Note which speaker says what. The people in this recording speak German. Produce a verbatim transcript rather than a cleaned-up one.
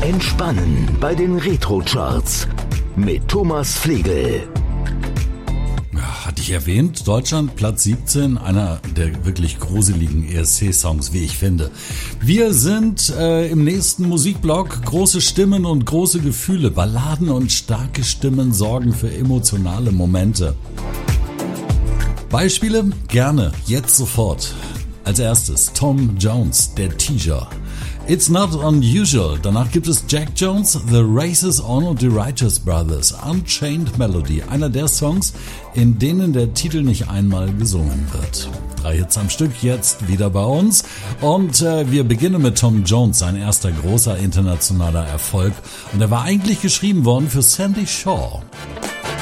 Speaker 1: Entspannen bei den Retro-Charts mit Thomas Flegel.
Speaker 2: Hatte ich erwähnt, Deutschland Platz siebzehn, einer der wirklich gruseligen E S C-Songs, wie ich finde. Wir sind äh, im nächsten Musikblock. Große Stimmen und große Gefühle, Balladen und starke Stimmen sorgen für emotionale Momente. Beispiele? Gerne, jetzt sofort. Als erstes Tom Jones, der Teaser. It's Not Unusual. Danach gibt es Jack Jones, The Race Is On und The Righteous Brothers, Unchained Melody. Einer der Songs, in denen der Titel nicht einmal gesungen wird. Drei Hits am Stück, jetzt wieder bei uns. Und äh, wir beginnen mit Tom Jones, sein erster großer internationaler Erfolg. Und er war eigentlich geschrieben worden für Sandy Shaw.